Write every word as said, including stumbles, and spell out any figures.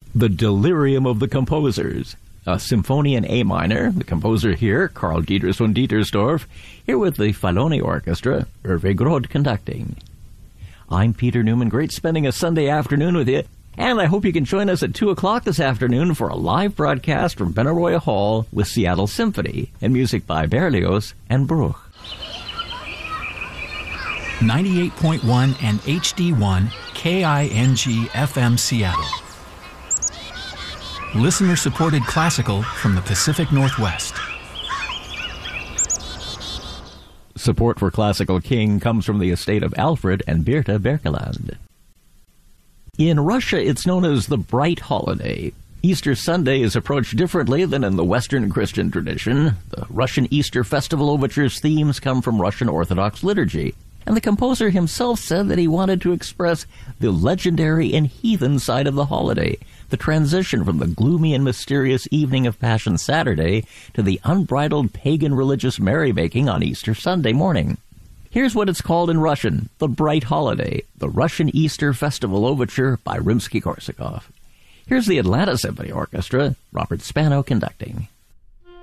The Delirium of the Composers, a symphony in A minor. The composer here, Karl Dietrich von Dietersdorf, here with the Filoni Orchestra, Hervé Grode conducting. I'm Peter Newman. Great spending a Sunday afternoon with you, and I hope you can join us at two o'clock this afternoon for a live broadcast from Benaroya Hall with Seattle Symphony and music by Berlioz and Bruch. ninety-eight point one and H D one K I N G F M Seattle. Listener-supported classical from the Pacific Northwest. Support for Classical King comes from the estate of Alfred and Birta Berkeland. In Russia, it's known as the Bright Holiday. Easter Sunday is approached differently than in the Western Christian tradition. The Russian Easter Festival overture's themes come from Russian Orthodox liturgy, and the composer himself said that he wanted to express the legendary and heathen side of the holiday, the transition from the gloomy and mysterious evening of Passion Saturday to the unbridled pagan religious merrymaking on Easter Sunday morning. Here's what it's called in Russian, the Bright Holiday, the Russian Easter Festival Overture by Rimsky-Korsakov. Here's the Atlanta Symphony Orchestra, Robert Spano conducting.